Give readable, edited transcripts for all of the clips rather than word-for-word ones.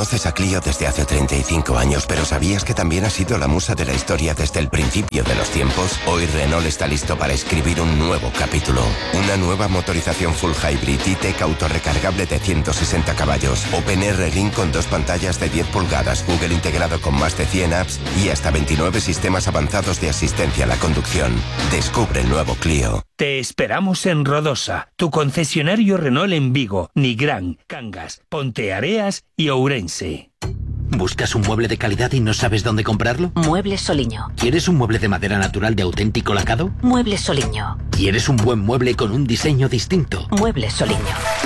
Conoces a Clio desde hace 35 años, pero ¿sabías que también ha sido la musa de la historia desde el principio de los tiempos? Hoy Renault está listo para escribir un nuevo capítulo. Una nueva motorización full hybrid E-Tech autorrecargable de 160 caballos. OpenR Ring con 2 pantallas de 10 pulgadas, Google integrado con más de 100 apps y hasta 29 sistemas avanzados de asistencia a la conducción. Descubre el nuevo Clio. Te esperamos en Rodosa, tu concesionario Renault en Vigo, Nigrán, Cangas, Ponteareas y Ourense. ¿Buscas un mueble de calidad y no sabes dónde comprarlo? Muebles Soliño. ¿Quieres un mueble de madera natural de auténtico lacado? Muebles Soliño. ¿Quieres un buen mueble con un diseño distinto? Muebles Soliño.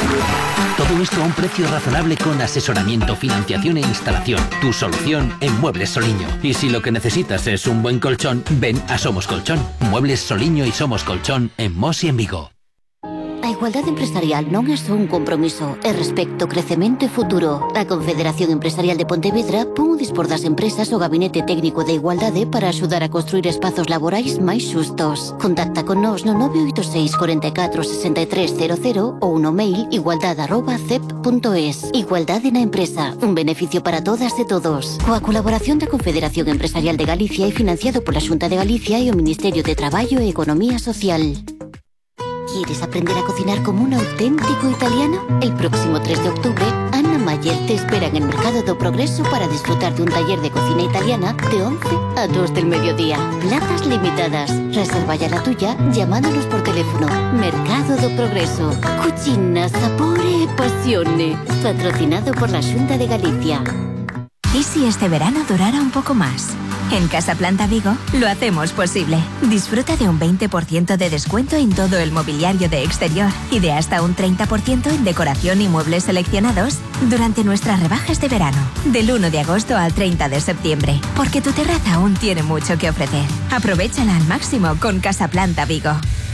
Todo esto a un precio razonable con asesoramiento, financiación e instalación. Tu solución en Muebles Soliño. Y si lo que necesitas es un buen colchón, ven a Somos Colchón. Muebles Soliño y Somos Colchón en Mos y en Vigo. A igualdade empresarial non é só un compromiso, é respecto, crecemento e futuro. A Confederación Empresarial de Pontevedra pon o dispor das empresas o Gabinete Técnico de Igualdade para axudar a construir espazos laborais máis xustos. Contacta con nós no 986 44 6300 ou no mail igualdade@cep.es. Igualdade na empresa, un beneficio para todas e todos. Coa colaboración da Confederación Empresarial de Galicia e financiado pola Xunta de Galicia e o Ministerio de Traballo e Economía Social. ¿Quieres aprender a cocinar como un auténtico italiano? El próximo 3 de octubre, Ana Mayer te espera en el Mercado do Progreso para disfrutar de un taller de cocina italiana de 11 a 2 del mediodía. Plazas limitadas. Reserva ya la tuya llamándonos por teléfono. Mercado do Progreso. Cucina, sapore e pasione. Patrocinado por la Xunta de Galicia. ¿Y si este verano durara un poco más? En Casa Planta Vigo lo hacemos posible. Disfruta de un 20% de descuento en todo el mobiliario de exterior y de hasta un 30% en decoración y muebles seleccionados durante nuestras rebajas de verano, del 1 de agosto al 30 de septiembre, porque tu terraza aún tiene mucho que ofrecer. Aprovéchala al máximo con Casa Planta Vigo.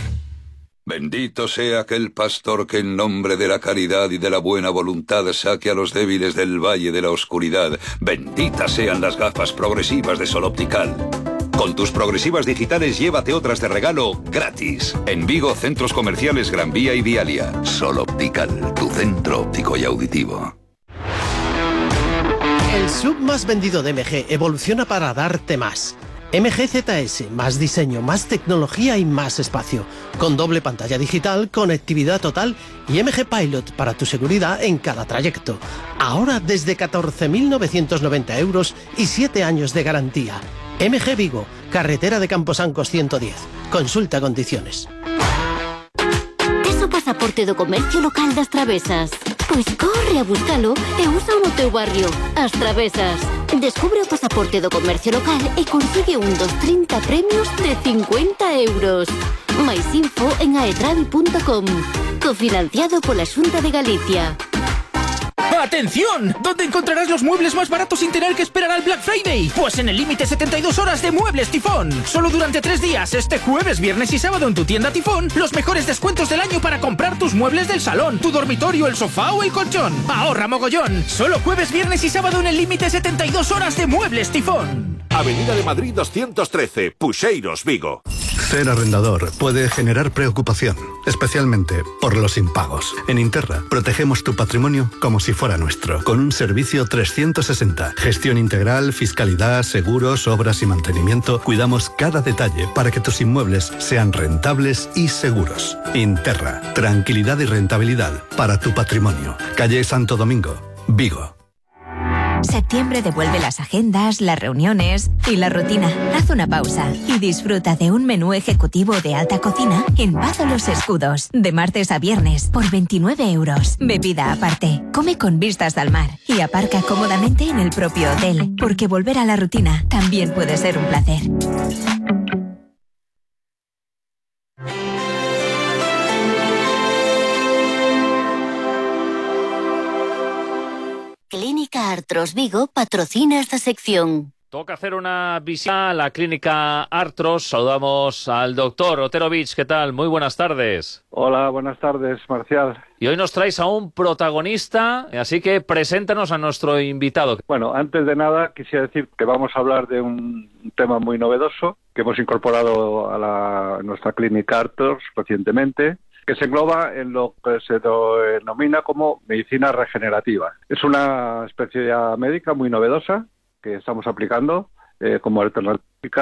Bendito sea aquel pastor que en nombre de la caridad y de la buena voluntad saque a los débiles del valle de la oscuridad. Benditas sean las gafas progresivas de Sol Optical. Con tus progresivas digitales llévate otras de regalo gratis. En Vigo, centros comerciales Gran Vía y Vialia. Sol Optical, tu centro óptico y auditivo. El SUV más vendido de MG evoluciona para darte más. MG ZS, más diseño, más tecnología y más espacio. Con doble pantalla digital, conectividad total y MG Pilot para tu seguridad en cada trayecto. Ahora desde 14.990 euros y 7 años de garantía. MG Vigo, carretera de Camposancos 110. Consulta condiciones. Tes o pasaporte do comercio local das Travesas? Pois corre a buscalo e usa no teu barrio. As Travesas. Descubre o pasaporte do comercio local e consigue un dos 30 premios de 50 euros. Mais info en aetravi.com. Cofinanciado pola Xunta de Galicia. ¡Atención! ¿Dónde encontrarás los muebles más baratos sin tener que esperar al Black Friday? Pues en el límite 72 horas de Muebles Tifón. Solo durante 3 días, este jueves, viernes y sábado en tu tienda Tifón, los mejores descuentos del año para comprar tus muebles del salón, tu dormitorio, el sofá o el colchón. ¡Ahorra mogollón! Solo jueves, viernes y sábado en el límite 72 horas de Muebles Tifón. Avenida de Madrid 213, Puxeiros, Vigo. Ser arrendador puede generar preocupación, especialmente por los impagos. En Interra protegemos tu patrimonio como si fuera nuestro, con un servicio 360. Gestión integral, fiscalidad, seguros, obras y mantenimiento. Cuidamos cada detalle para que tus inmuebles sean rentables y seguros. Interra, tranquilidad y rentabilidad para tu patrimonio. Calle Santo Domingo, Vigo. Septiembre devuelve las agendas, las reuniones y la rutina. Haz una pausa y disfruta de un menú ejecutivo de alta cocina en Bazo Los Escudos, de martes a viernes, por 29 euros. Bebida aparte. Come con vistas al mar y aparca cómodamente en el propio hotel, porque volver a la rutina también puede ser un placer. Clínica Artros Vigo patrocina esta sección. Toca hacer una visita a la Clínica Artros. Saludamos al doctor Oterovich. ¿Qué tal? Muy buenas tardes. Hola, buenas tardes, Marcial. Y hoy nos traes a un protagonista, así que preséntanos a nuestro invitado. Bueno, antes de nada quisiera decir que vamos a hablar de un tema muy novedoso que hemos incorporado a nuestra Clínica Artros recientemente, que se engloba en lo que se denomina como medicina regenerativa. Es una especialidad médica muy novedosa que estamos aplicando como alternativa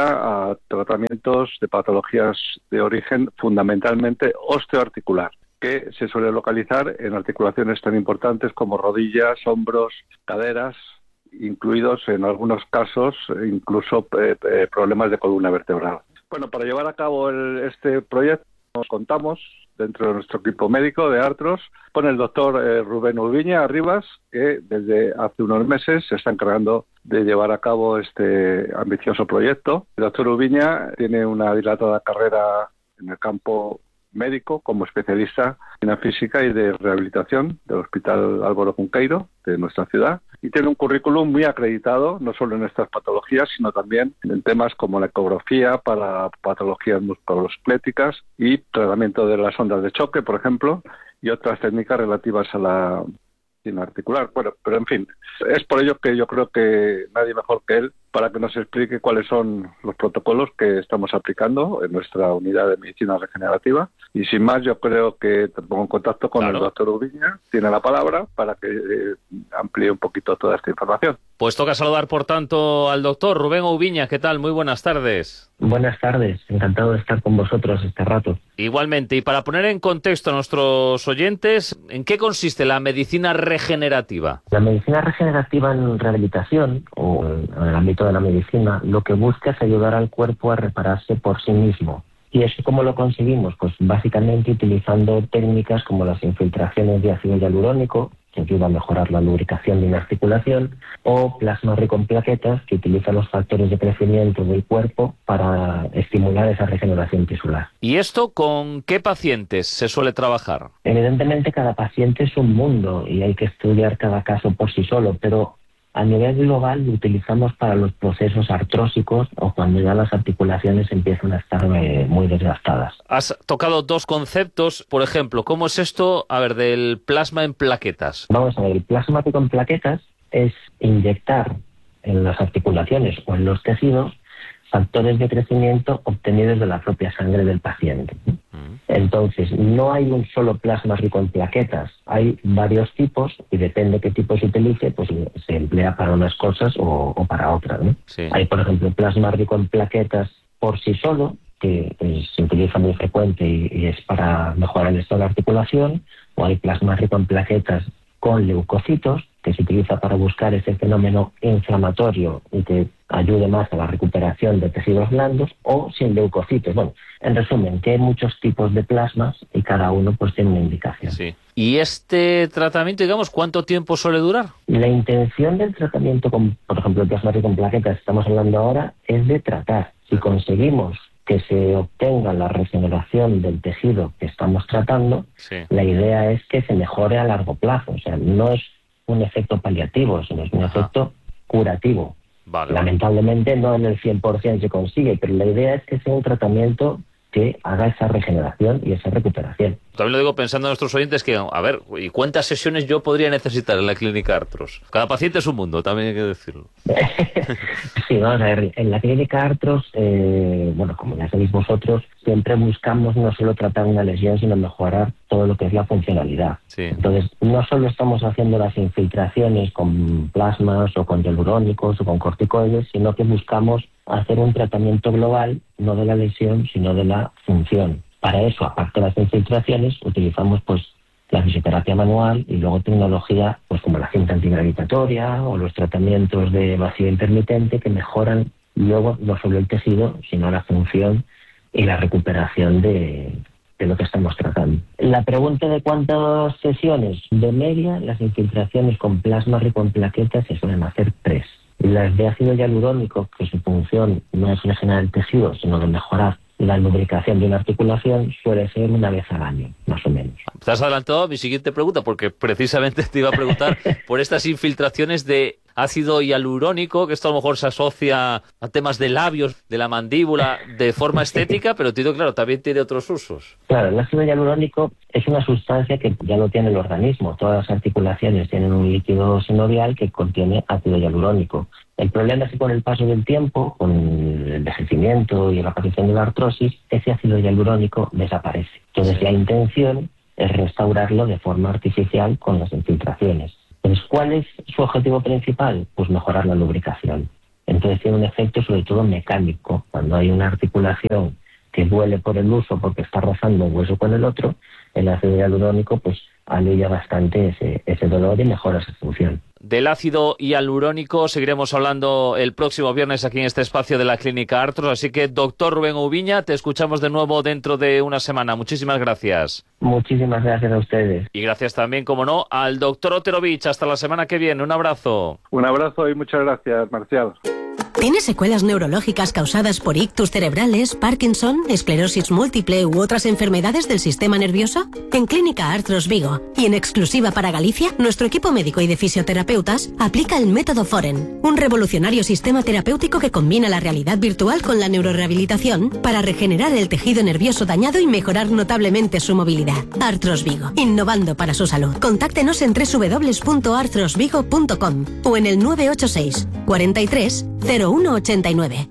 a tratamientos de patologías de origen fundamentalmente osteoarticular, que se suele localizar en articulaciones tan importantes como rodillas, hombros, caderas, incluidos en algunos casos incluso problemas de columna vertebral. Bueno, para llevar a cabo este proyecto nos contamos dentro de nuestro equipo médico de Artros con el doctor Rubén Ubiña Arribas, que desde hace unos meses se está encargando de llevar a cabo este ambicioso proyecto. El doctor Ubiña tiene una dilatada carrera en el campo médico como especialista en física y de rehabilitación del Hospital Álvaro Cunqueiro de nuestra ciudad, y tiene un currículum muy acreditado no solo en estas patologías sino también en temas como la ecografía para patologías musculoesqueléticas y tratamiento de las ondas de choque, por ejemplo, y otras técnicas relativas a la medicina articular. Bueno, pero en fin, es por ello que yo creo que nadie mejor que él para que nos explique cuáles son los protocolos que estamos aplicando en nuestra unidad de medicina regenerativa. Y sin más, yo creo que te pongo en contacto con el doctor Ubiña, tiene la palabra para que amplíe un poquito toda esta información. Pues toca saludar, por tanto, al doctor Rubén Ubiña. ¿Qué tal? Muy buenas tardes. Buenas tardes, encantado de estar con vosotros este rato. Igualmente, y para poner en contexto a nuestros oyentes, ¿en qué consiste la medicina regenerativa? La medicina regenerativa en rehabilitación, o en el ámbito de la medicina, lo que busca es ayudar al cuerpo a repararse por sí mismo. ¿Y eso cómo lo conseguimos? Pues básicamente utilizando técnicas como las infiltraciones de ácido hialurónico, que ayuda a mejorar la lubricación de una articulación, o plasma rico en plaquetas, que utiliza los factores de crecimiento del cuerpo para estimular esa regeneración tisular. ¿Y esto con qué pacientes se suele trabajar? Evidentemente cada paciente es un mundo y hay que estudiar cada caso por sí solo, pero a nivel global lo utilizamos para los procesos artrósicos o cuando ya las articulaciones empiezan a estar muy desgastadas. Has tocado dos conceptos, por ejemplo, ¿cómo es esto, del plasma en plaquetas? Vamos a ver, el plasma rico en plaquetas es inyectar en las articulaciones o en los tejidos factores de crecimiento obtenidos de la propia sangre del paciente. Entonces, no hay un solo plasma rico en plaquetas, hay varios tipos y depende qué tipo se utilice, pues se emplea para unas cosas o para otras, ¿no? Sí. Hay, por ejemplo, plasma rico en plaquetas por sí solo, que se utiliza muy frecuente y es para mejorar el estado de la articulación, o hay plasma rico en plaquetas con leucocitos, que se utiliza para buscar ese fenómeno inflamatorio y que ayude más a la recuperación de tejidos blandos, o sin leucocitos. Bueno, en resumen, que hay muchos tipos de plasmas y cada uno pues tiene una indicación. Sí. ¿Y este tratamiento, digamos, cuánto tiempo suele durar? La intención del tratamiento con, por ejemplo, el plasma rico en plaquetas que estamos hablando ahora, es de tratar. Si conseguimos que se obtenga la regeneración del tejido que estamos tratando, sí, la idea es que se mejore a largo plazo. O sea, no es un efecto paliativo, sino es un efecto curativo. Vale. Lamentablemente no en el 100% se consigue, pero la idea es que sea un tratamiento que haga esa regeneración y esa recuperación. También lo digo pensando en nuestros oyentes que, ¿y cuántas sesiones yo podría necesitar en la clínica Artros? Cada paciente es un mundo, también hay que decirlo. Sí, vamos a ver, en la clínica Artros, como ya sabéis vosotros, siempre buscamos no solo tratar una lesión, sino mejorar todo lo que es la funcionalidad. Sí. Entonces, no solo estamos haciendo las infiltraciones con plasmas o con hialurónicos o con corticoides, sino que buscamos hacer un tratamiento global, no de la lesión, sino de la función. Para eso, aparte de las infiltraciones, utilizamos la fisioterapia manual y luego tecnología como la cinta antigravitatoria o los tratamientos de vacío intermitente que mejoran luego no solo el tejido, sino la función y la recuperación de lo que estamos tratando. La pregunta de cuántas sesiones, de media, las infiltraciones con plasma rico en plaquetas se suelen hacer 3. Las de ácido hialurónico, que su función no es regenerar el tejido, sino de mejorar la lubricación de una articulación, suele ser una vez al año, más o menos. Te has adelantado a mi siguiente pregunta, porque precisamente te iba a preguntar por estas infiltraciones de ácido hialurónico, que esto a lo mejor se asocia a temas de labios, de la mandíbula, de forma estética, pero entiendo, claro, también tiene otros usos. Claro, el ácido hialurónico es una sustancia que ya lo tiene el organismo. Todas las articulaciones tienen un líquido sinovial que contiene ácido hialurónico. El problema es que con el paso del tiempo, con el envejecimiento y la aparición de la artrosis, ese ácido hialurónico desaparece. Entonces la intención es restaurarlo de forma artificial con las infiltraciones. Entonces, ¿cuál es su objetivo principal? Pues mejorar la lubricación. Entonces tiene un efecto sobre todo mecánico. Cuando hay una articulación que duele por el uso porque está rozando un hueso con el otro, el ácido hialurónico pues alivia bastante ese dolor y mejora esa función. Del ácido hialurónico seguiremos hablando el próximo viernes aquí en este espacio de la Clínica Artros, así que doctor Rubén Ubiña, te escuchamos de nuevo dentro de una semana. Muchísimas gracias. Muchísimas gracias a ustedes. Y gracias también, como no, al doctor Oterovich. Hasta la semana que viene. Un abrazo. Un abrazo y muchas gracias, Marcial. ¿Tienes secuelas neurológicas causadas por ictus cerebrales, Parkinson, esclerosis múltiple u otras enfermedades del sistema nervioso? En Clínica Artros Vigo y en exclusiva para Galicia, nuestro equipo médico y de fisioterapeutas aplica el método Foren, un revolucionario sistema terapéutico que combina la realidad virtual con la neurorehabilitación para regenerar el tejido nervioso dañado y mejorar notablemente su movilidad. Artros Vigo, innovando para su salud. Contáctenos en www.artrosvigo.com o en el 986 43 0189.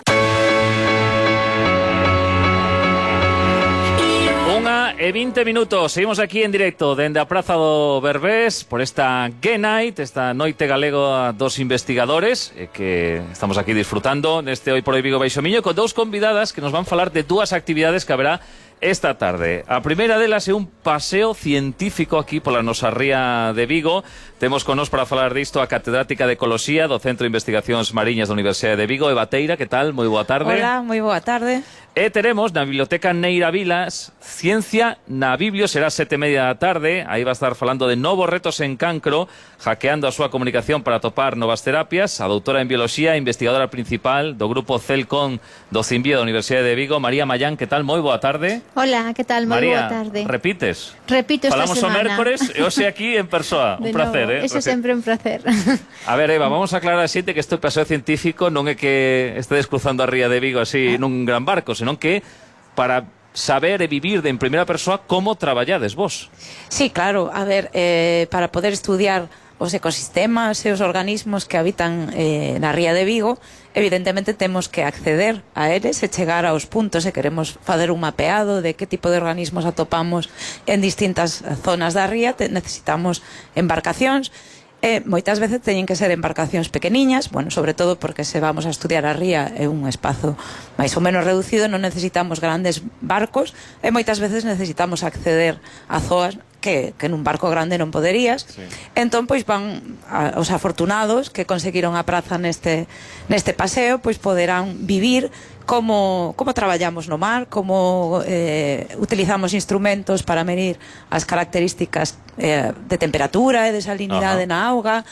1:20 minutos, seguimos aquí en directo dende a Praza do Berbés por esta Gay Night, esta noite galego a dos investigadores que estamos aquí disfrutando neste Hoy por Hoy Vigo Baixo Miño con dous convidadas que nos van falar de dúas actividades que haberá esta tarde. A primeira delas é un paseo científico aquí pola nosa ría de Vigo. Temos con nos para falar disto a catedrática de Ecoloxía do Centro de Investigacións Mariñas da Universidade de Vigo, Eva Teira. Que tal? Moi boa tarde. Hola, moi boa tarde. E teremos na Biblioteca Neira Vilas Ciencia na Biblio, será 7:30 da tarde. Aí va a estar falando de novos retos en cancro, hackeando a súa comunicación para atopar novas terapias. A doutora en Bioloxía, investigadora principal do grupo CELCON do CIMBIO da Universidade de Vigo, María Mallán. Que tal? Moi boa tarde. Hola, que tal? Moi boa tarde. Repites? Repito esta Falamos semana. Falamos o mércores e hoxe aquí en persoa. Un placer, Eso sempre un placer. A ver, Eva, vamos a aclarar a xente que este paseo científico non é que estedes cruzando a ría de Vigo así nun gran barco, senón que para saber e vivir en primeira persoa como traballades vos. Sí, claro, a ver, para poder estudiar os ecosistemas e os organismos que habitan na ría de Vigo, evidentemente temos que acceder a eles e chegar aos puntos e queremos fazer un mapeado de que tipo de organismos atopamos en distintas zonas da ría. Necesitamos embarcacións. Moitas veces teñen que ser embarcacións pequeniñas, bueno, sobre todo porque se vamos a estudiar a ría é un espazo máis ou menos reducido, non necesitamos grandes barcos e moitas veces necesitamos acceder a zoas que nun barco grande non poderías. Sí. Entón, pois van os afortunados que conseguiron a praza neste paseo, pois poderán vivir como traballamos no mar, como utilizamos instrumentos para medir as características de temperatura e de salinidade na auga,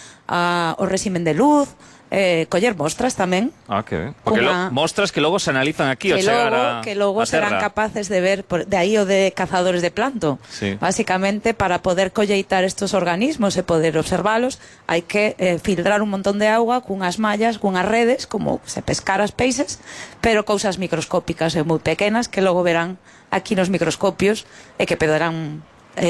o réximen de luz, coller mostras tamén. Que ben. Porque mostras que logo se analizan aquí ao chegar a que logo serán capaces de ver, de aí o de cazadores de plancton. Sí. Básicamente, para poder colleitar estos organismos e poder observalos, hai que filtrar un montón de auga cunhas mallas, cunhas redes, como se pescar as peixes, pero cousas microscópicas e moi pequenas que logo verán aquí nos microscopios e que poderán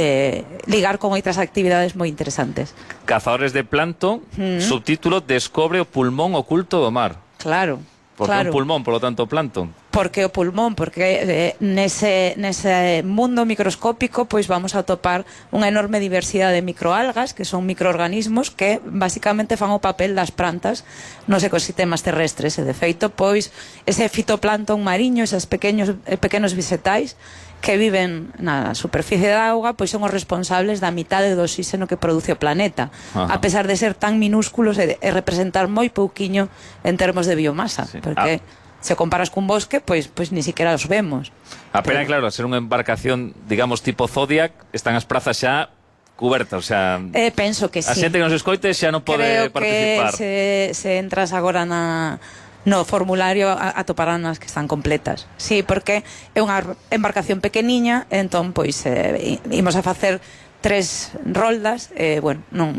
ligar con outras actividades moi interesantes. Cazadores de plancton, subtítulo Descobre o pulmón oculto do mar. Claro. Porque claro. Un pulmón, polo tanto, plancton. Porque o pulmón, porque nese mundo microscópico pois vamos a atopar unha enorme diversidade de microalgas, que son microorganismos que basicamente fan o papel das plantas nos ecosistemas terrestres, e de feito pois ese fitoplancton mariño, esos pequenos vegetais que viven na superficie da auga, pois son os responsables da mitade do oxígeno que produce o planeta. A pesar de ser tan minúsculos e representar moi pouquiño en termos de biomasa, porque se comparas cun bosque, pois ni siquiera os vemos. A pena, claro, ser unha embarcación, digamos, tipo Zodiac, están as prazas xa cubertas, o sea... penso que sí. A xente que nos escoite xa non pode participar. Creo que se entras agora no formulario atoparán as que están completas. Sí, porque é unha embarcación pequeniña, entón, pois, imos a facer 3 roldas, bueno, non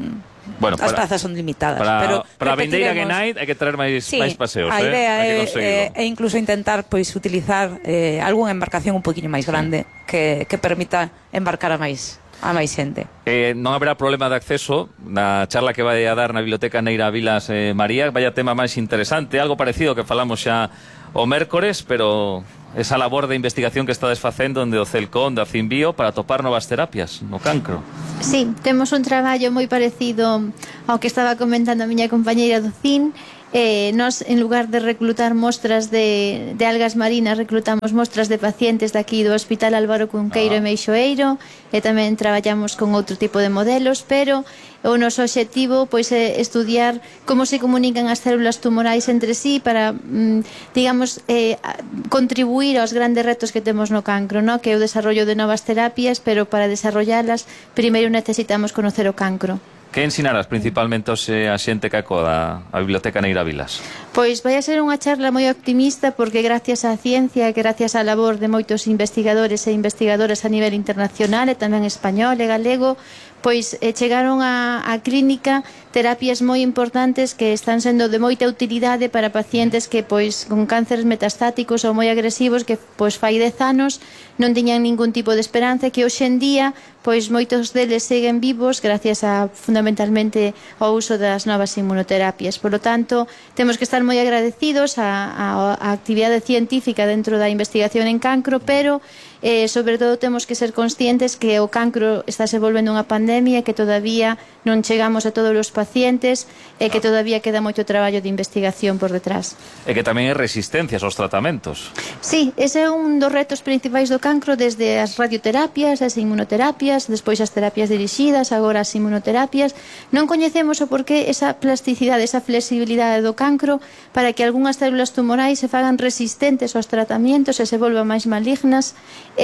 Bueno, as plazas son limitadas. Para a vindeira Genite hai que traer máis paseos. A idea é incluso intentar pois utilizar algunha embarcación un poquinho máis grande que permita embarcar a máis xente. Non haberá problema de acceso na charla que vai a dar na Biblioteca Neira Vilas María. Vaya tema máis interesante, algo parecido que falamos xa o mércores, pero esa labor de investigación que estades facendo onde o CELCON da Cinbio para topar novas terapias no cancro. Sí, temos un traballo moi parecido ao que estaba comentando a miña compañeira do CIN. Nos, en lugar de reclutar mostras de algas marinas, reclutamos mostras de pacientes daqui do Hospital Álvaro Cunqueiro e Meixoeiro, e tamén traballamos con outro tipo de modelos, pero o noso obxectivo pois é estudiar como se comunican as células tumorais entre sí para, digamos, contribuir aos grandes retos que temos no cancro, no? Que é o desarrollo de novas terapias, pero para desarrollalas primeiro necesitamos conocer o cancro. Que ensinarás principalmente a xente que acoda a Biblioteca Neira Vilas? Pois vai a ser unha charla moi optimista porque gracias á ciencia e gracias á labor de moitos investigadores e investigadoras a nivel internacional e tamén español e galego, pois chegaron á clínica terapias moi importantes que están sendo de moita utilidade para pacientes que pois con cánceres metastáticos ou moi agresivos que pois fai 10 anos non tiñan ningún tipo de esperanza e que hoxe en día pois moitos deles seguen vivos gracias a fundamentalmente ao uso das novas inmunoterapias. Por lo tanto, temos que estar moi agradecidos á actividade científica dentro da investigación en cancro, pero sobre todo temos que ser conscientes que o cancro está se volvendo unha pandemia e que todavía non chegamos a todos os pacientes e que todavía queda moito traballo de investigación por detrás. E que tamén hai resistencias aos tratamentos. Sí, ese é un dos retos principais do cancro, desde as radioterapias, as inmunoterapias, despois as terapias dirixidas, agora as inmunoterapias. Non coñecemos o porqué esa plasticidade, esa flexibilidade do cancro para que algunhas células tumorais se fagan resistentes aos tratamentos e se volvan máis malignas.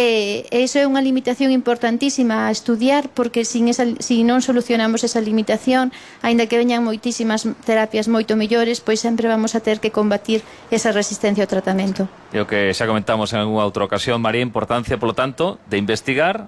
E iso é unha limitación importantísima a estudiar porque se non solucionamos esa limitación, aínda que veñan moitísimas terapias moito mellores, pois sempre vamos a ter que combatir esa resistencia ao tratamento. E o que xa comentamos en algunha outra ocasión, María, importancia, polo tanto, de investigar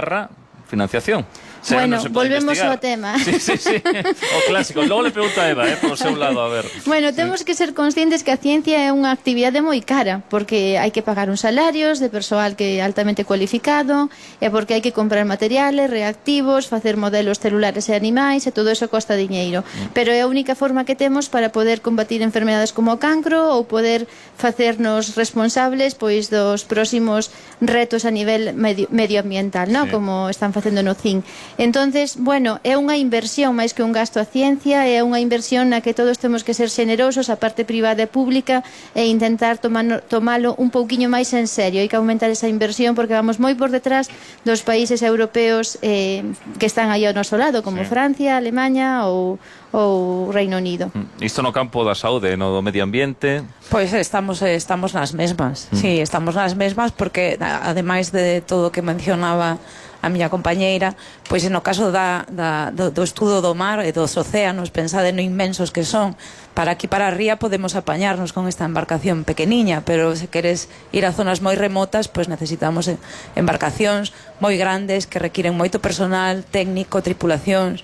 / financiación. Bueno, volvemos ao tema. Sí. O clásico. Logo le pregunto a Eva, por seu lado, a ver. Bueno, temos que ser conscientes que a ciencia é unha actividade moi cara, porque hai que pagar uns salarios de persoal que é altamente cualificado, e porque hai que comprar materiales, reactivos, facer modelos celulares e animais, e todo eso costa diñeiro. Pero é a única forma que temos para poder combatir enfermedades como o cancro ou poder facernos responsables pois dos próximos retos a nivel medioambiental, ¿no? Como están facendo no CIN. Entonces, bueno, é unha inversión máis que un gasto a ciencia, é unha inversión na que todos temos que ser xenerosos, a parte privada e pública, e intentar tomalo un pouquiño máis en serio. Hai que aumentar esa inversión porque vamos moi por detrás dos países europeos que están aí ao noso lado, como Francia, Alemanha ou Reino Unido. Isto no campo da saúde, no do medio ambiente? Pois estamos nas mesmas. Sí, estamos nas mesmas porque ademais de todo o que mencionaba a miña compañeira, pois no caso do estudo do mar e dos océanos, pensade no inmensos que son. Para aquí para ría podemos apañarnos con esta embarcación pequeniña, pero se queres ir a zonas moi remotas, pois necesitamos embarcacións moi grandes que requiren moito personal técnico, tripulacións,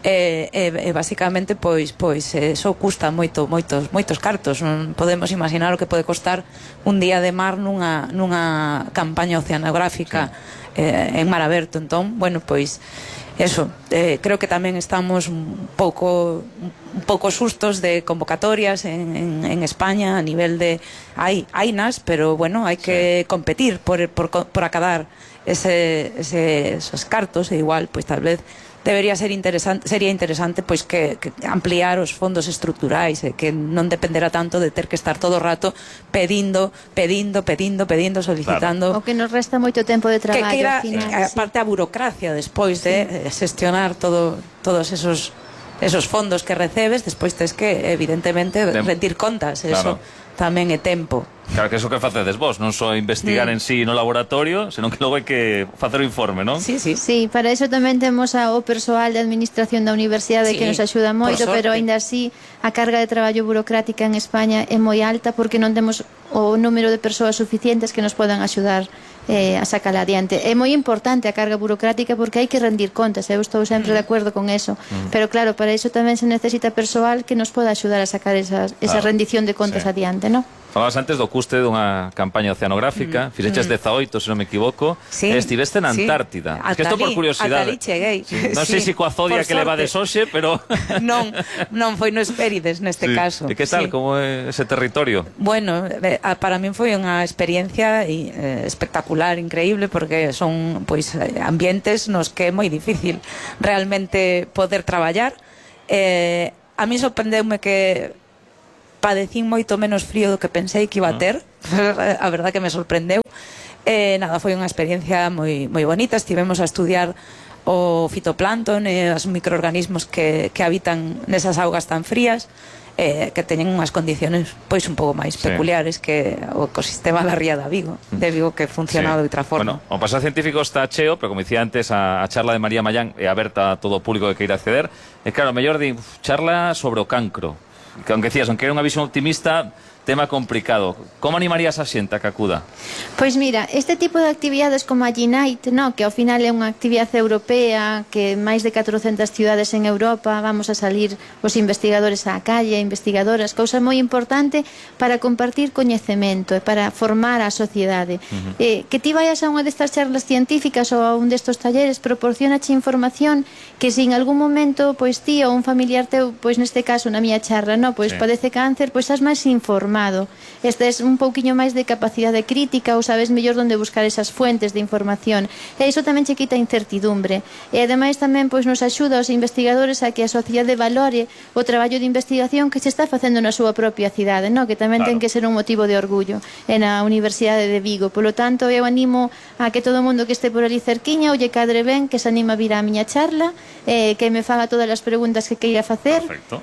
e basicamente pois eso custa moitos cartos. Non podemos imaginar o que pode costar un día de mar nunha campaña oceanográfica en mar aberto. Entón, bueno, pois eso, creo que tamén estamos un pouco sustos de convocatorias en España a nivel de hainas, pero bueno, hai que competir por acadar esos cartos, e igual, pois tal vez sería interesante pois que ampliar os fondos estruturais e que non dependerá tanto de ter que estar todo o rato pedindo, solicitando. Claro. O que nos resta moito tempo de traballo. Que era, aparte a burocracia despois de xestionar todos esos fondos que recebes, despois tes que evidentemente rendir contas, eso tamén é tempo. Claro, que é iso que facedes vos, non só investigar en sí no laboratorio, senón que logo hai que facer o informe, non? Sí, para eso tamén temos o persoal de administración da universidade que nos axuda moito, pero aínda así a carga de traballo burocrática en España é moi alta porque non temos o número de persoas suficientes que nos podan axudar a sacar adiante. É moi importante a carga burocrática porque hai que rendir contas, eu estou sempre de acordo con eso, pero claro, para iso tamén se necesita persoal que nos poda axudar a sacar esa rendición de contas adiante, non? Falabas antes do custe dunha campaña oceanográfica, fixeches 18, se non me equivoco, e estiveste na Antártida. Es que isto por curiosidade. Ata ali cheguei. Non sei se coa Zodia que levades hoxe, pero... Non foi no Hespérides neste caso. E que tal, como é ese territorio? Bueno, para min foi unha experiencia espectacular, increíble, porque son ambientes nos que é moi difícil realmente poder traballar. A mí sorprendeume que padecín moito menos frío do que pensei que iba a ter. A verdad que me sorprendeu. Nada, foi unha experiencia moi bonita. Estivemos a estudiar o fitoplancton e os microorganismos que habitan nesas augas tan frías, que teñen unhas condiciones pois un pouco máis peculiares que o ecosistema da ría de Vigo, que funciona de outra forma. Bueno, o pasado científico está cheo, pero como dicía antes, a charla de María Mallán é aberta a todo o público que queira acceder. E claro, mellor di charla sobre o cancro, que aunque decías, aunque era unha visión optimista, tema complicado. Como animarías a xente a que acuda? Pois mira, este tipo de actividades como a G-Night, que ao final é unha actividade europea, que máis de 400 ciudades en Europa vamos a salir os investigadores á calle, investigadoras, cousa moi importante para compartir coñecemento e para formar a sociedade. Que ti vayas a unha destas charlas científicas ou a un destos talleres proporcionache información que se en algún momento pois ti ou un familiar teu, pois neste caso na miña charla, padece cáncer, pois estás máis informado. Estes un pouquiño máis de capacidade crítica ou sabes mellor onde buscar esas fuentes de información. E iso tamén che quita incertidumbre. E ademais tamén pois nos axuda aos investigadores a que a sociedade valore o traballo de investigación que se está facendo na súa propia cidade, que tamén ten que ser un motivo de orgullo na Universidade de Vigo. Polo tanto, eu animo a que todo o mundo que este por ali cerquiña ou lle cadre ben, que se anima a vir á miña charla, que me faga todas as preguntas que queira facer.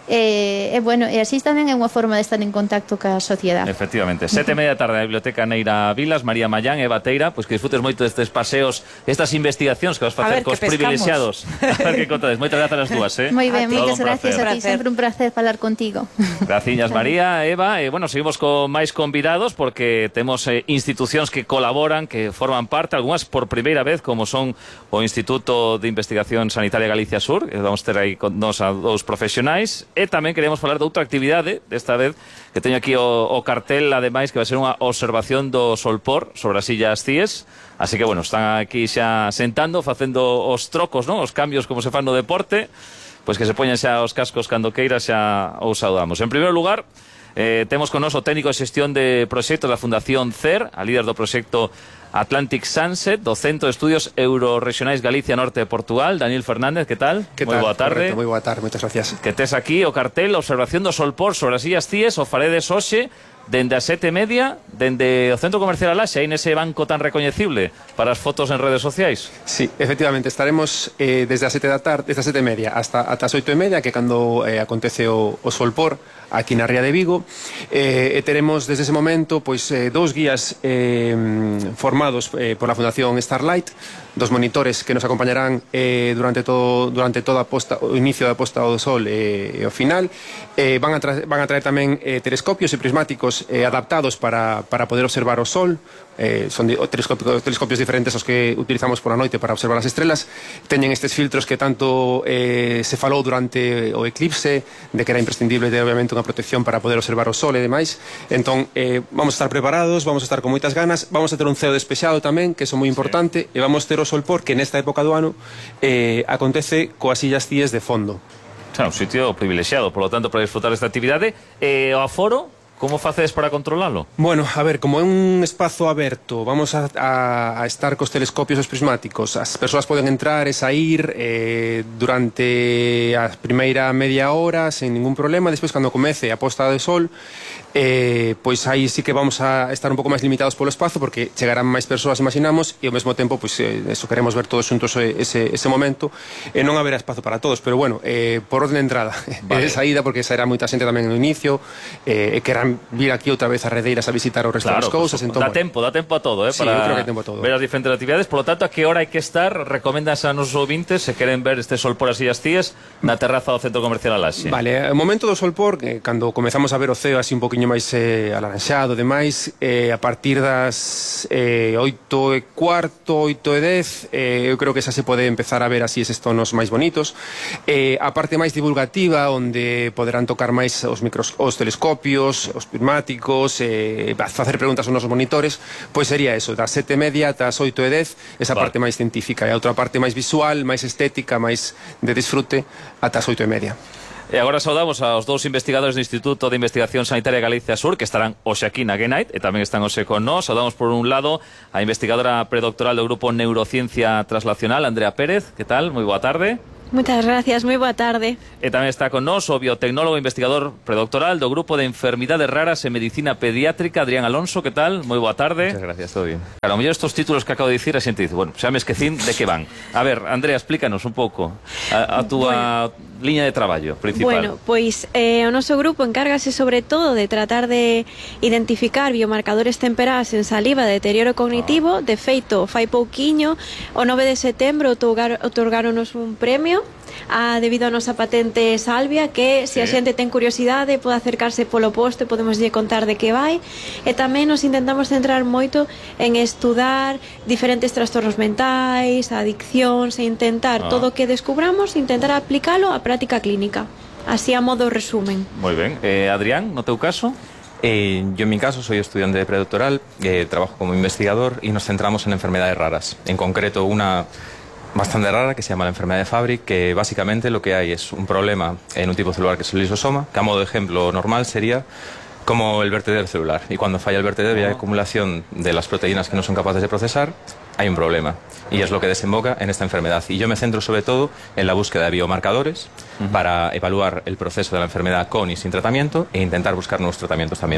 E así tamén é unha forma de estar en contacto ca sociedade. Efectivamente, 7:30 da tarde na Biblioteca Neira Vilas. María Mallán, Eva Teira, pois que disfrutes moito destes paseos, estas investigacións que vas facer cos privilexiados. A ver que contades. Moitas grazas as dúas, Moi ben, moitas gracias a ti, sempre un placer falar contigo. Graciñas, María, Eva. Seguimos con máis convidados porque temos institucións que colaboran, que forman parte, algunhas por primeira vez, como son o Instituto de Investigación Sanitaria Galicia Sur, que vamos ter aí con nos a dous profesionais, e tamén queremos falar de outra actividade, desta vez, que teño aquí o cartel, ademais, que vai ser unha observación do Solpor sobre as Illas Cíes. Así que, están aquí xa sentando, facendo os trocos, os cambios como se fan no deporte, pois que se poñen xa os cascos cando queira, xa os saudamos. En primeiro lugar, temos con nos o técnico de xestión de proxectos da Fundación CER, a líder do proxecto Atlantic Sunset, do Centro de Estudios Eurorregionais Galicia Norte de Portugal, Daniel Fernández, que tal? Moi boa tarde. Moi boa tarde, moitas gracias. Que tes aquí o cartel, observación do Solpor sobre as Illas Cíes, o faredes hoxe, dende as 7:30, dende o Centro Comercial Alaxe, aí nese banco tan recoñecible para as fotos en redes sociais. Sí, efectivamente, estaremos desde as 7 da tarde, desde as 7:30 ata as 8:30, que é cando acontece o Solpor aquí na Ría de Vigo, e teremos desde ese momento dous guías formados por la Fundación Starlight, dos monitores que nos acompañarán durante toda o inicio da posta do sol e o final. Van a traer tamén telescopios e prismáticos adaptados para poder observar o sol. Son telescopios diferentes aos que utilizamos por a noite para observar as estrelas. Teñen estes filtros que tanto se falou durante o eclipse, de que era imprescindible ter obviamente unha protección para poder observar o sol e demais. Entón, vamos a estar preparados, vamos a estar con moitas ganas, vamos a ter un ceo despexado tamén, que é moi importante, e vamos ter o Solpor, que nesta época do ano acontece coas Illas Cíes de fondo. Un sitio privilexiado, por lo tanto, para disfrutar desta actividade. O aforo, como facedes para controlalo? Bueno, a ver, como é un espazo aberto, vamos a estar cos telescopios os prismáticos. As persoas poden entrar e sair durante a primeira media hora sen ningún problema. Despois, cando comece a posta de sol, pois aí sí que vamos a estar un pouco máis limitados polo espazo, porque chegarán máis persoas, imaginamos, e ao mesmo tempo eso queremos ver todos xuntos ese momento, e non haberá espazo para todos, pero bueno, por orden de entrada e de saída, porque sairá moita xente tamén no inicio, e querrán tamén vir aquí outra vez a Redeiras a visitar o resto das cousas. Dá tempo a todo, Sí, para eu creo que tempo a todo. ver as diferentes actividades. Por lo tanto, a que hora hai que estar? Recomendas a nosos ouvintes, se queren ver este sol por as Illas Cíes, na terraza do Centro Comercial Alaxe. Vale, o momento do solpor, cando comezamos a ver o ceo así un poquinho máis alaranxado, demais, a partir das 8:15, 8:10, eu creo que xa se pode empezar a ver así eses tonos máis bonitos. A parte máis divulgativa, onde poderán tocar máis os telescopios, os prismáticos, facer preguntas aos nosos monitores, pois sería eso, das 7:30 ata as 8:10, esa parte máis científica, e a outra parte máis visual, máis estética, máis de disfrute, ata as 8:30. E agora saudamos aos dous investigadores do Instituto de Investigación Sanitaria Galicia Sur, que estarán hoxe aquí na G-Night, e tamén están hoxe con nós. Saudamos por un lado a investigadora predoctoral do Grupo Neurociencia Translacional, Andrea Pérez. Que tal? Moi boa tarde. Muchas gracias, moi boa tarde. E tamén está con nós o biotecnólogo e investigador predoctoral do Grupo de Enfermidades Raras e Medicina Pediátrica, Adrián Alonso. Que tal? Moi boa tarde. Muchas gracias, todo bien. Claro, a mellor estos títulos que acabo de dicir, a xente dice, bueno, xa me esquecín de que van. A ver, Andrea, explícanos un pouco a túa liña de traballo principal. Bueno, pois o noso grupo encárgase sobre todo de tratar de identificar biomarcadores temperás en saliva de deterioro cognitivo. De feito, fai pouquiño, o 9 de setembro outorgaronos un premio debido a nosa patente Salvia, que se a xente ten curiosidade pode acercarse polo posto e podemos lle contar de que vai. E tamén nos intentamos centrar moito en estudar diferentes trastornos mentais, adiccións, e intentar todo o que descubramos, intentar aplicalo á práctica clínica, así a modo resumen. Moi ben. Adrián, no teu caso? Yo en mi caso soy estudiante de predoctoral, trabajo como investigador y nos centramos en enfermedades raras, en concreto una bastante rara que se llama la enfermedad de Fabry, que básicamente lo que hay es un problema en un tipo celular que es el lisosoma, que a modo de ejemplo normal sería como el vertedero celular, y cuando falla el vertedero y hay acumulación de las proteínas que no son capaces de procesar, hay un problema, y es lo que desemboca en esta enfermedad. Y yo me centro sobre todo en la búsqueda de biomarcadores para evaluar el proceso de la enfermedad con y sin tratamiento e intentar buscar nuevos tratamientos también.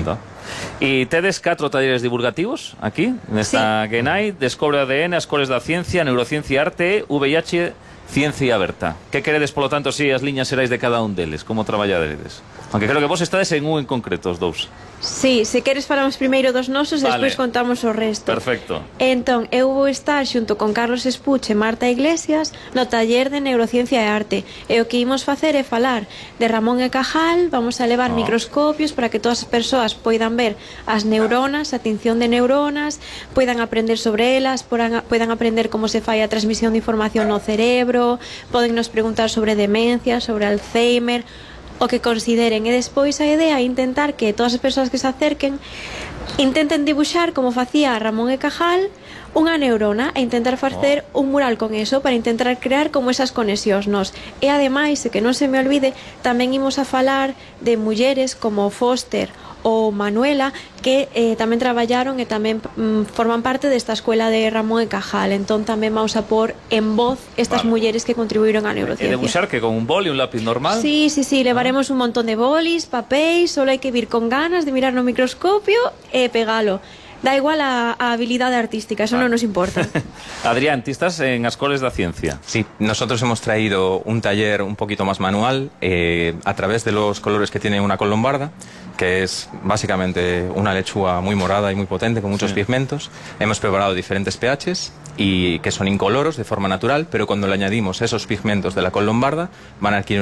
E tedes 4 talleres divulgativos aquí, nesta G-Night: Descobre ADN, as cores da ciencia, neurociencia e arte, VIH, ciencia aberta. Que queredes, polo tanto, si as liñas xerais de cada un deles? Como traballadedes? Aunque creo que vos estades en un en concreto, os dous. Sí, se queres falamos primeiro dos nosos e despois contamos o resto. Perfecto. Entón, eu vou estar xunto con Carlos Espuche e Marta Iglesias no taller de neurociencia e arte. E o que imos facer é falar de Ramón e Cajal. Vamos a levar microscopios para que todas as persoas poidan ver as neuronas, a tinción de neuronas, poidan aprender sobre elas, poidan aprender como se fai a transmisión de información no cerebro, poden nos preguntar sobre demencia, sobre Alzheimer, o que consideren. E despois a idea é intentar que todas as persoas que se acerquen intenten dibuixar, como facía Ramón e Cajal, unha neurona, e intentar facer un mural con eso para intentar crear como esas conexións nos. E ademais, e que non se me olvide, tamén imos a falar de mulleres como Foster ou Manuela, que tamén traballaron e tamén forman parte desta escuela de Ramón e Cajal. Entón tamén vamos a pôr en voz estas mulleres que contribuíron á neurociencia. E debuxar que con un boli, un lápiz normal? Sí, levaremos un montón de bolis, papéis, solo hai que vir con ganas de mirar no microscopio e pegalo. Da igual a habilidade artística, eso non nos importa. Adrián, ti estás en as cores da ciencia. Sí, nosotros hemos traído un taller un poquito más manual a través de los colores que tiene una col lombarda, que es básicamente una lechuga muy morada y muy potente con muchos pigmentos. Hemos preparado diferentes pHs y que son incoloros de forma natural, pero cuando le añadimos esos pigmentos de la col lombarda van a adquirir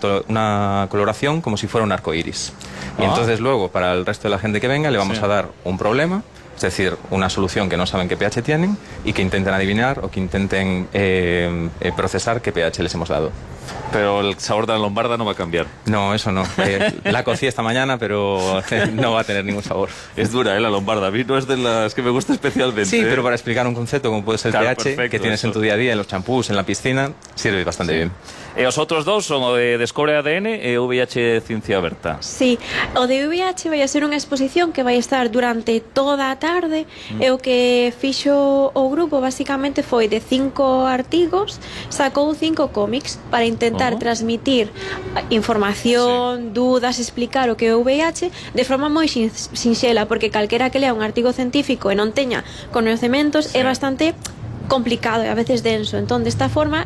una coloración como si fuera un arco iris. Y entonces luego para el resto de la gente que venga le vamos a dar un problema, es decir, una solución que no saben qué pH tienen y que intenten adivinar o que intenten procesar qué pH les hemos dado. Pero el sabor de la lombarda no va a cambiar. No, eso no. La cocí esta mañana, pero no va a tener ningún sabor. Es dura, la lombarda. A mí no es de las que me gusta especialmente. Sí, pero para explicar un concepto como puede ser el pH, perfecto, que tienes en tu día a día, en los champús, en la piscina, sirve bastante bien. E os outros dous son o de Descobre ADN e VIH Ciencia Aberta. Sí, o de VIH vai a ser unha exposición que vai estar durante toda a tarde. E o que fixo o grupo basicamente foi de 5 artigos, sacou 5 cómics para intentar transmitir información, dudas, explicar o que é o VIH de forma moi sinxela, porque calquera que lea un artigo científico e non teña coñecementos é bastante complicado e a veces denso. Entón, desta forma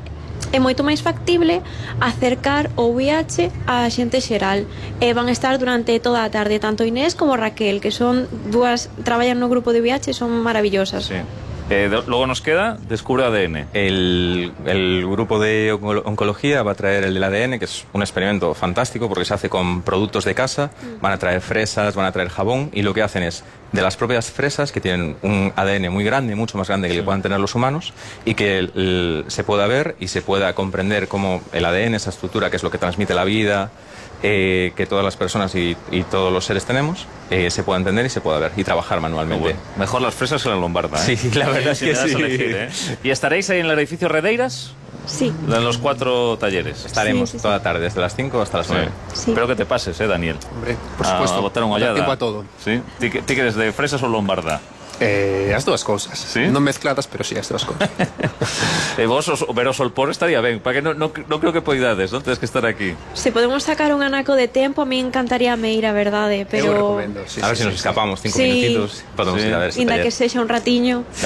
é moito máis factible acercar o VIH á xente xeral. Van estar durante toda a tarde tanto Inés como Raquel, que son dúas, traballan no grupo de VIH, son maravillosas. Sí. Luego nos queda Descubre ADN. El grupo de oncología va a traer el del ADN, que es un experimento fantástico porque se hace con productos de casa. Van a traer fresas, van a traer jabón, y lo que hacen es, de las propias fresas, que tienen un ADN muy grande, mucho más grande que el que puedan tener los humanos, y que se pueda ver y se pueda comprender cómo el ADN, esa estructura que es lo que transmite la vida, que todas las personas y todos los seres tenemos, se pueda entender y se pueda ver y trabajar manualmente. Bueno, mejor las fresas que la lombarda, ¿eh? Sí, la verdad es que sí. Elegir, ¿eh? ¿Y estaréis ahí en el edificio Redeiras? Sí. En los 4 talleres. Estaremos toda la tarde, desde las 5 hasta las 9. Sí. Espero que te pases, Daniel. Hombre, por supuesto. A botar unha ollada. Tiempo a todo. Sí. Ti queres de fresas ou lombarda? As dúas cousas. ¿Sí? Non mezcladas, pero sí, as dúas cousas. Vos, ver o solpor estaría ben. Para que non creo que poidades, non? Tens que estar aquí. Se podemos sacar un anaco de tempo, a mí encantaría me ir, a verdade, pero... Eu recomendo, sí, a ver si nos escapamos 5 minutitos, podemos ir a ver ese Inda taller. que sexa un ratiño.